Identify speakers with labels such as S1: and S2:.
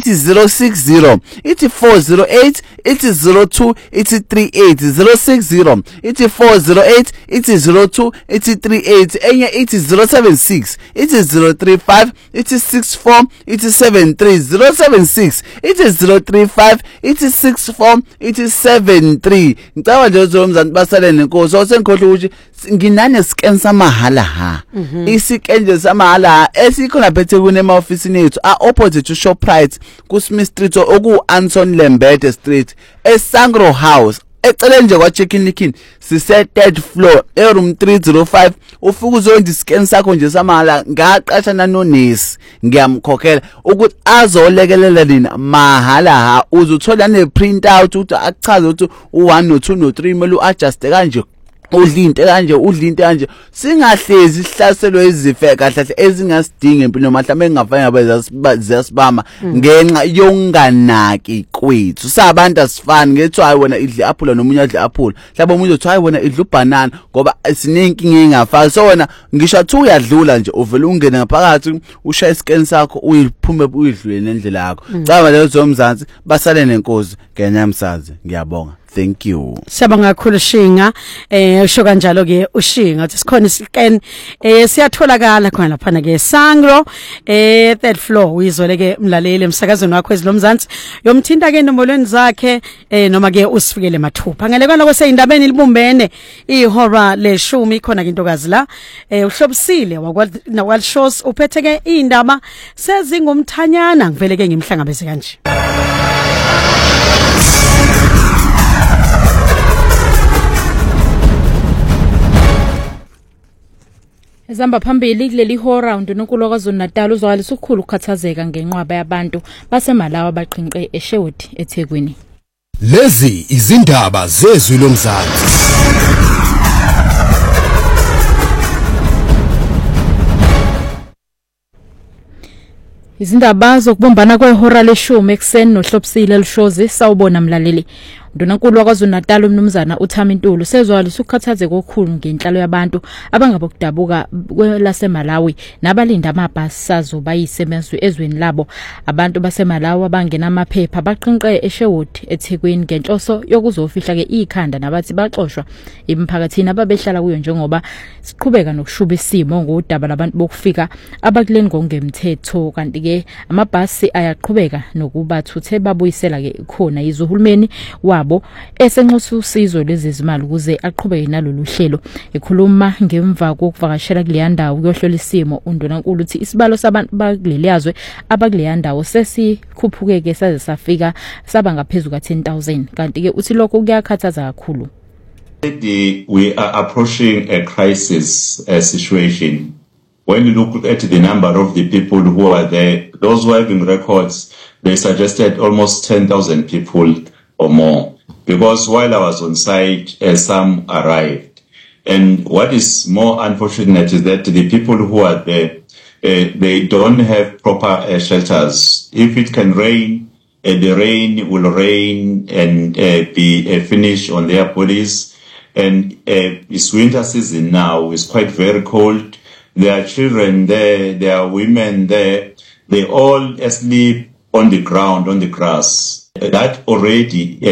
S1: ithi 060, ithi 408, ithi 02, ithi 38, 060, ithi 408, ithi 02, ithi 38, enye ithi 076, ithi 035, ithi 64, ithi 73, 076, ithi 035, ithi 64, ithi 73. Ngicabanga nje uzomzansi basale nenkosi osengikhohle ukuthi nginane scan samahala ha. Iscan nje samahala esikhona phethe kunema office ethu opposite to Shoprite ku Smith Street oku Anson Lembede Street eSangro House ecele nje kwa Chicken Licken sise third floor room 305 ufika uzonje scan sakho nje samahala ngaqashana nonesi ngiyamkhokhela ukuthi azolekelela lina mahala ha uzuthola ne print out ukuthi achaze ukuthi u1 no2 no3 melu adjust kanje udlinte kanje singahlezi sihlaselwe izifo kahle ezingasidingi empilo mhlawumbe engafanya ziyasibama ngenxa yokunganaki kwethu sabantu asifani ngethi hayi wena idle apple nomunye adle apple mhlawumbe umuntu uthi hayi wena idle ubanana ngoba sinenkinga engafani so wena ngisho athi uyadlula nje uvela ungene ngaphakathi ushaya iscan sakho uyiphume uyidlule nendlela yakho caba lezo zomzansi basale nenkosi ngenyamsazi ngiyabonga. Thank you.
S2: Siyabonga kakhulu Shinga. Usho kanjalo ke uShinga uthi sikhona iscan siyatholakala khona lapha ke Sangro third floor uyizole ke umlaleli emsakazweni wakho ezilomzansi yomthinta ke nomolweni zakhe noma ke usifikele mathupha ngelekwana kweseyindabeni libumbene ihora leshumi khona ke intokazi la uhlobisile wakwalishows uphethe ke indaba sezingumthanyana ngivele ke ngimhlangabeze kanje.
S3: Ezamba phambili kuleli hora uNdunankulu kwaZulu Natal uzwalisa ukukhulu ukukhathazeka ngenqwaba yabantu baseMalawi abaqhinqe eSherwood eThekwini.
S4: Lezi izindaba zezwi lomzansi.
S3: Izindaba zokubumbana kwehora leshumi ekseni nohlobisile lishozi sawubona mlaleli. Ndunankulu kwaZulu Natal umnumzana uThami Ntulu sezwalisa ukukhathazeka okukhulu ngenhlalo yabantu abangabokudabuka kwelaseMalawi nabalinda amabhasi sazoba yisebenzi ezweni labo. Abantu baseMalawi abangena amaphepha baqhinqe eSherwood eThekwini ngenhloso yokuzofihla ke ikhanda nabathi baxoshwa emphakathini ababehlala kuyo njengoba siqhubeka nokushuba isimo ngodaba labantu bokufika abakuleni ngongemthetho kanti ke amabhasi ayaqhubeka nokubathuthe babuyisela ke khona izuhulumeni wabo esenxusa usizo lezizimali ukuze aqhubeke nalolu hlelo. Ekhuluma ngemva kokuvakashela kuleya ndawo kuyohlola isimo uNdunankulu uthi isibalo sabantu bakuleliyazwe abakuleya ndawo sesikhuphukeke saze safika saba ngaphezulu ka 10,000 kanti ke uthi lokho kuyakhathaza kakhulu.
S5: We are approaching a crisis situation. When you look at the number of the people who are there, those who are having records, they suggested almost 10,000 people or more. Because while I was on site, some arrived. And what is more unfortunate is that the people who are there, they don't have proper shelters. If it can rain, the rain will rain and be finished on their bodies. And it's winter season now, it's quite very cold. There are children there, there are women there. They all asleep on the ground, on the grass. That already